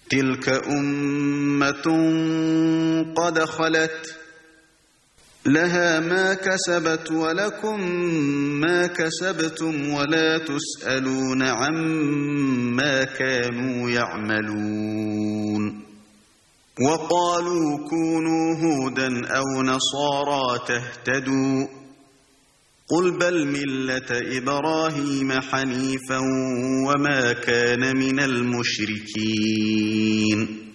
تلك أمة قد خلت لها ما كسبت ولكم ما كسبتم ولا تسألون عما كانوا يعملون وقالوا كونوا هودا أو نصارى تهتدوا قل بل ملة إبراهيم حنيفا وما كان من المشركين